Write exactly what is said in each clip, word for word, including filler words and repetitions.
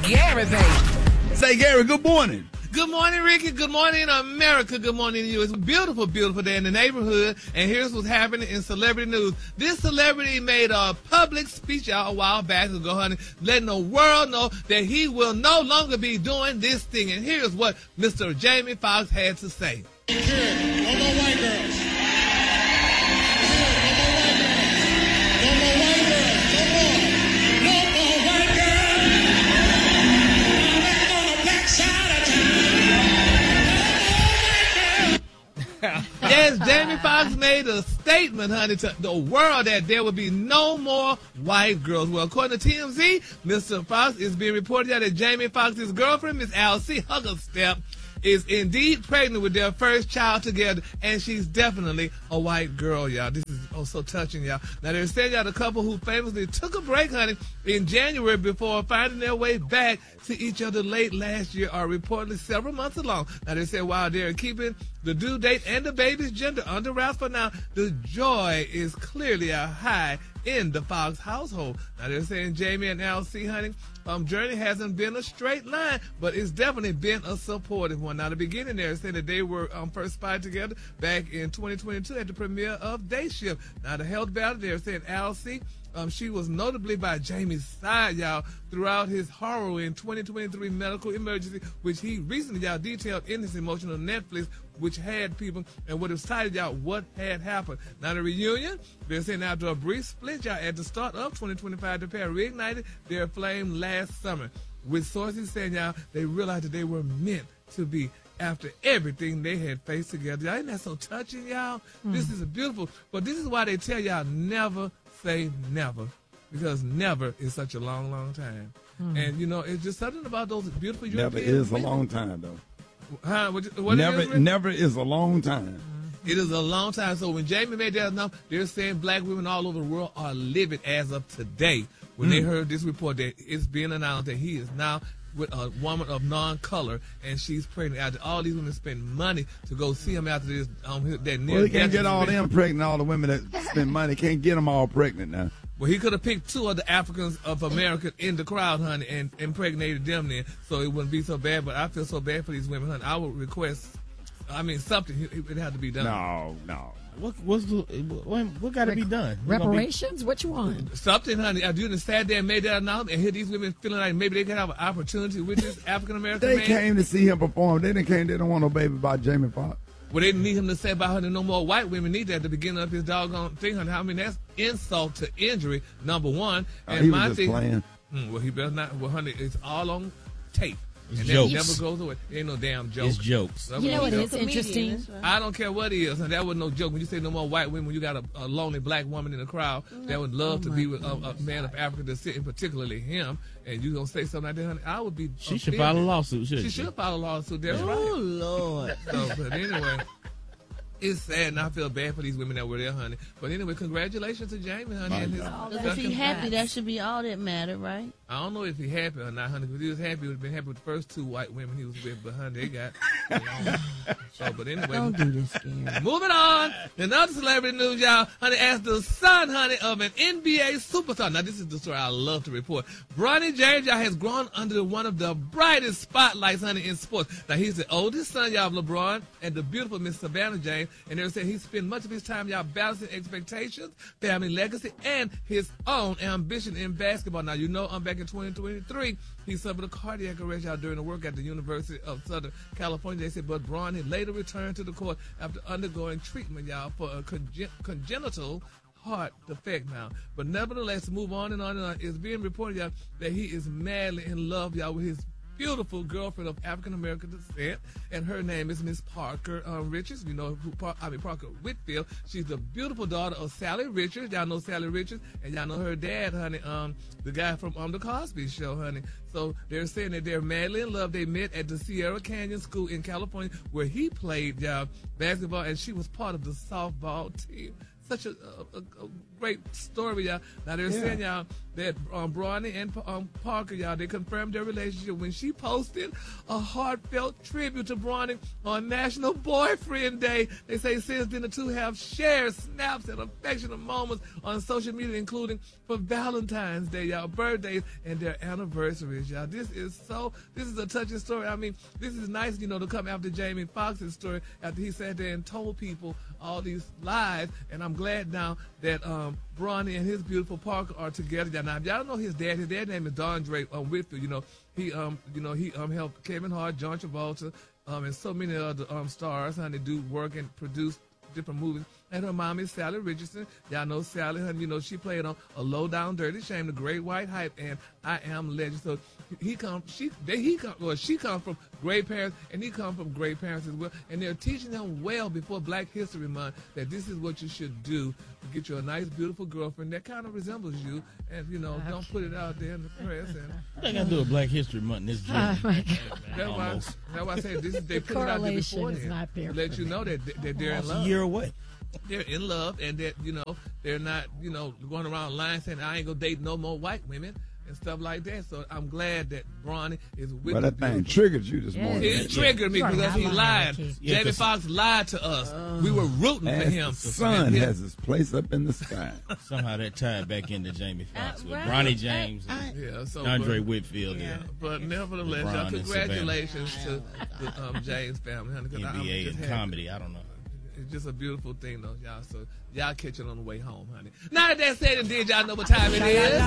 Gary, baby. Say, Gary, good morning. Good morning, Ricky. Good morning, America. Good morning to you. It's a beautiful, beautiful day in the neighborhood. And here's what's happening in celebrity news. This celebrity made a public speech out a while back ago, honey, letting the world know that he will no longer be doing this thing. And here's what Mister Jamie Foxx had to say. Good. No more white girls. No more white girls. No more. No more white girls. Now they're on the black side of town. Yes, Jamie Foxx made a statement, honey, to the world that there will be no more white girls. Well, according to T M Z, Mister Foxx is being reported that Jamie Foxx's girlfriend, Miss Alcee Huggerstep, is indeed pregnant with their first child together, and she's definitely a white girl, y'all. This is oh so touching, y'all. Now, they're saying y'all the couple who famously took a break, honey, in January before finding their way back to each other late last year are reportedly several months along. Now, they say while they're keeping the due date and the baby's gender under wraps for now, the joy is clearly a high in the Fox household. Now, they're saying Jamie and Alcee, honey, um, journey hasn't been a straight line, but it's definitely been a supportive one. Now, the beginning there said that they were um, first spotted together back in twenty twenty-two at the premiere of Day Shift. Now, the health battle there said Alcee, um, she was notably by Jamie's side, y'all, throughout his harrowing twenty twenty-three medical emergency, which he recently, y'all, detailed in his emotional Netflix, which had people, and what was titled, y'all, what had happened. Now, the reunion, they're saying after a brief split, y'all, at the start of twenty twenty-five, the pair reignited their flame last summer, with sources saying, y'all, they realized that they were meant to be after everything they had faced together. Y'all, isn't that so touching, y'all? Mm. This is beautiful. But this is why they tell y'all never say never, because never is such a long, long time. Mm. And, you know, it's just something about those beautiful European Never is women. a long time, though. Huh? What, what never, is, never is a long time. It is a long time. So when Jamie made that announcement, they're saying black women all over the world are living as of today. When mm. they heard this report that it's being announced that he is now with a woman of non-color, and she's pregnant. After all these women spend money to go see him after this, um, that near well, he can't get all them pregnant. All the women that spend money can't get them all pregnant now. Well, he could have picked two of the Africans of America in the crowd, honey, and impregnated them then, so it wouldn't be so bad. But I feel so bad for these women, honey. I would request, I mean, something. It would have to be done. No, no. What what's the, what, what got to be done? Reparations? Be, what you want? Something, honey. I do the sad day and made that announcement, and hear these women feeling like maybe they could have an opportunity with this African American man. They came to see him perform. They didn't came. They don't want no baby by Jamie Foxx. Well, they didn't need him to say about honey, no more white women need that at the beginning of his doggone thing, honey. I mean, that's insult to injury, number one. And uh, he my was just thing, playing. Hmm, well, he better not. Well, honey, it's all on tape. It's and jokes. that never goes away. It ain't no damn joke. It's jokes. That's you know what is is interesting? I don't care what it is. And that wasn't no joke. When you say no more white women, when you got a, a lonely black woman in the crowd that would love oh to be with a, a man of Africa to sit, and particularly him, and you gonna say something like that, honey, I would be. She offended. should file a lawsuit, shouldn't she? She should file a lawsuit. That's oh, right. Oh, Lord. So, but anyway. It's sad, and I feel bad for these women that were there, honey. But anyway, congratulations to Jamie, honey. And his oh, if he's happy, that should be all that matter, right? I don't know if he's happy or not, honey. If he was happy, he would have been happy with the first two white women he was with. But, honey, they got... You know, so, but anyway. Don't do this, Gary. Moving on. Another celebrity news, y'all. Honey, as the son, honey, of an N B A superstar. Now, this is the story I love to report. Bronny James, y'all, has grown under one of the brightest spotlights, honey, in sports. Now, he's the oldest son, y'all, of LeBron and the beautiful Miss Savannah James. And they're saying he's spent much of his time, y'all, balancing expectations, family legacy, and his own ambition in basketball. Now, you know, I'm back in twenty twenty-three. He suffered a cardiac arrest, y'all, during the work at the University of Southern California. They said, but Bron had later returned to the court after undergoing treatment, y'all, for a congen- congenital heart defect now. But nevertheless, to move on and on and on, it's being reported, y'all, that he is madly in love, y'all, with his beautiful girlfriend of African American descent, and her name is Miss Parker um, Richards. You know who? Par- I mean Parker Whitfield. She's the beautiful daughter of Sally Richards. Y'all know Sally Richards, and y'all know her dad, honey. Um, the guy from um the Cosby Show, honey. So they're saying that they're madly in love. They met at the Sierra Canyon School in California, where he played y'all basketball, and she was part of the softball team. Such a, a, a great story, y'all. Now they're Yeah. saying, y'all, that um, Bronny and um, Parker, y'all, they confirmed their relationship when she posted a heartfelt tribute to Bronny on National Boyfriend Day. They say since then the two have shared snaps and affectionate moments on social media, including for Valentine's Day, y'all, birthdays, and their anniversaries, y'all. This is so, this is a touching story. I mean, this is nice, you know, to come after Jamie Foxx's story, after he sat there and told people all these lies, and I'm glad now that um, Bronny and his beautiful Parker are together. Now, if y'all don't know his dad, his dad's name is Dondre um, Whitfield. You know, he um, you know, he um helped Kevin Hart, John Travolta, um, and so many other um stars, honey, do work and produce different movies. And her mom is Sally Richardson. Y'all know Sally, honey, you know, she played on A Low Down Dirty Shame, The Great White Hype, and I Am Legend. So he come, she, they, he come, well, she comes from great parents, and he comes from great parents as well. And they're teaching him well before Black History Month that this is what you should do to get you a nice, beautiful girlfriend that kind of resembles you, and you know, don't put it out there in the press. And I got to do a Black History Month in this Oh, journey. my God. that's why, Almost. that's why I say this is they The put it out there correlation before is then, not there to let for you me. know that that they're in Almost love. a year away. They're in love, and that, you know, they're not, you know, going around lying saying I ain't gonna date no more white women and stuff like that. So I'm glad that Bronny is with Well, the that thing beautiful- triggered you this Yeah. morning. It triggered me You are because not he lying, lied. Keith. Yeah, Jamie 'cause- Foxx lied to us. We were rooting for As him. the sun Yeah. has its place up in the sky. Somehow that tied back into Jamie Foxx Uh, with right. Bronny James and Yeah, so Andre but, Whitfield. Yeah. but nevertheless, LeBron y'all, and congratulations to the um, James family, honey. 'cause I'm N B A just and happy. comedy. I don't know. It's just a beautiful thing, though, y'all. So y'all catch it on the way home, honey. Now that that said and did, y'all know what time it is.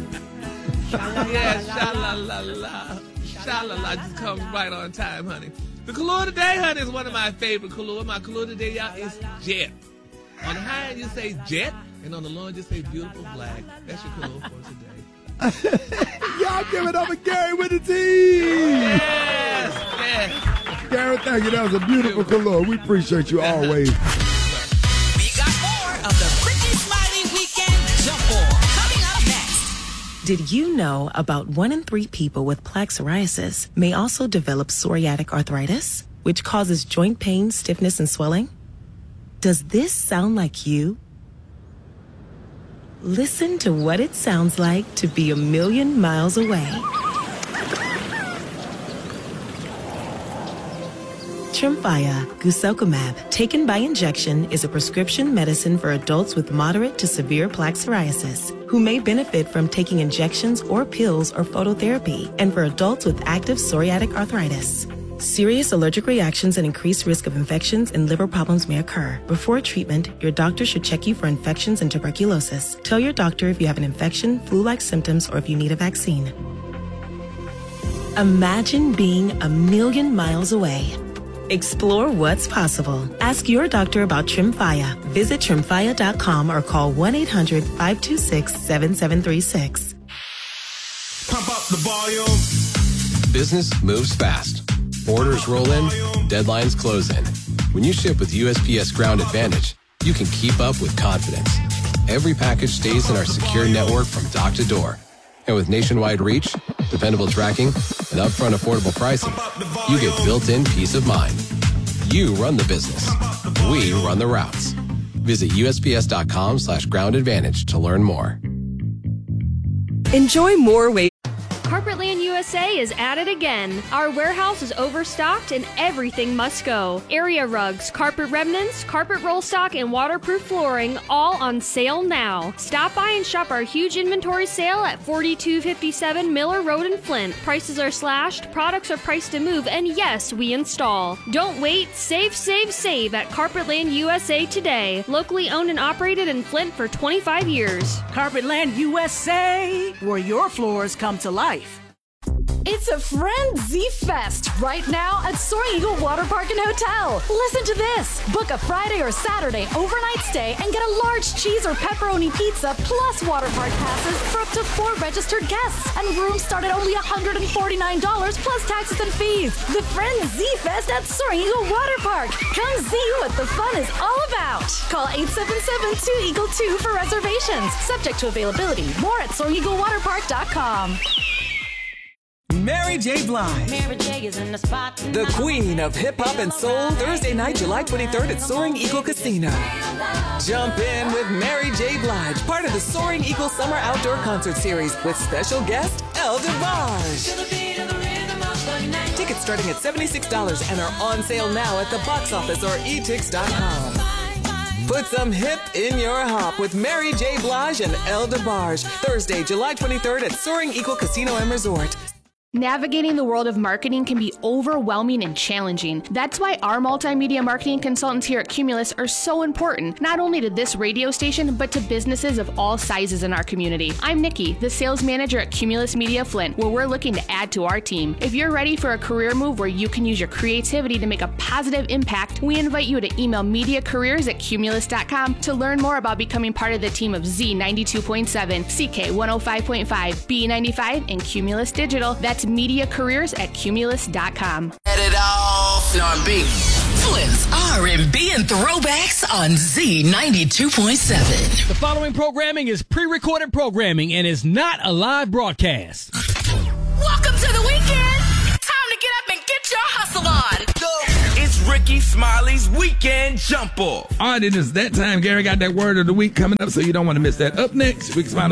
Yeah, sha-la-la-la. Sha-la-la just comes right on time, honey. The color today, honey, is one of my favorite color. My color today, y'all, is jet. On the high end, you say jet, and on the low end, you say beautiful black. That's your color for today. Y'all give it up for Gary with the team. Yes, yes. Gary, thank you. That was a beautiful color. We appreciate you always. We got more of the Quickie Smiley Weekend Jump Ball coming up next. Did you know about one in three people with plaque psoriasis may also develop psoriatic arthritis, which causes joint pain, stiffness, and swelling? Does this sound like you? Listen to what it sounds like to be a million miles away. Tremfya guselkumab, taken by injection, is a prescription medicine for adults with moderate to severe plaque psoriasis who may benefit from taking injections or pills or phototherapy, and for adults with active psoriatic arthritis. Serious allergic reactions and increased risk of infections and liver problems may occur. Before treatment, your doctor should check you for infections and tuberculosis. Tell your doctor if you have an infection, flu-like symptoms, or if you need a vaccine. Imagine being a million miles away. Explore what's possible. Ask your doctor about Tremfya. Visit tremfya dot com or call one eight hundred five two six seven seven three six. Pump up the volume. Business moves fast. Orders roll in, deadlines close in. When you ship with U S P S Ground Advantage, you can keep up with confidence. Every package stays in our secure network from dock to door. And with nationwide reach, dependable tracking, and upfront affordable pricing, you get built-in peace of mind. You run the business. We run the routes. Visit U S P S dot com slash ground advantage to learn more. Enjoy more ways. Carpetland U S A is at it again. Our warehouse is overstocked and everything must go. Area rugs, carpet remnants, carpet roll stock, and waterproof flooring all on sale now. Stop by and shop our huge inventory sale at forty-two fifty-seven Miller Road in Flint. Prices are slashed, products are priced to move, and yes, we install. Don't wait, save, save, save at Carpetland U S A today. Locally owned and operated in Flint for twenty-five years. Carpetland U S A, where your floors come to life. It's a Frenzy Fest right now at Soaring Eagle Water Park and Hotel. Listen to this. Book a Friday or Saturday overnight stay and get a large cheese or pepperoni pizza plus water park passes for up to four registered guests. And rooms start at only one hundred forty-nine dollars plus taxes and fees. The Frenzy Fest at Soaring Eagle Water Park. Come see what the fun is all about. Call eight seven seven two Eagle two for reservations. Subject to availability. More at soaring eagle water park dot com. Mary J. Blige. Mary J is in the spot. The queen of hip-hop and soul, Thursday night, July twenty-third at Soaring Eagle Casino. Jump in with Mary J. Blige, part of the Soaring Eagle Summer Outdoor Concert Series with special guest, El DeBarge. Tickets starting at seventy-six dollars and are on sale now at the box office or e tix dot com. Put some hip in your hop with Mary J. Blige and El DeBarge, Thursday, July twenty-third at Soaring Eagle Casino and Resort. Navigating the world of marketing can be overwhelming and challenging. That's why our multimedia marketing consultants here at Cumulus are so important, not only to this radio station, but to businesses of all sizes in our community. I'm Nikki, the sales manager at Cumulus Media Flint, where we're looking to add to our team. If you're ready for a career move where you can use your creativity to make a positive impact, we invite you to email mediacareers at cumulus dot com to learn more about becoming part of the team of Z ninety-two point seven, C K one oh five point five, B ninety-five, and Cumulus Digital. That's media careers at cumulus dot com. Set it off. R and B. Flint's R and B and throwbacks on Z ninety-two point seven. The following programming is pre-recorded programming and is not a live broadcast. Welcome to the weekend. Time to get up and get your hustle on. It's Ricky Smiley's Weekend Jump Off. All right, it is that time. Gary got that word of the week coming up, so you don't want to miss that. Up next, Ricky Smiley.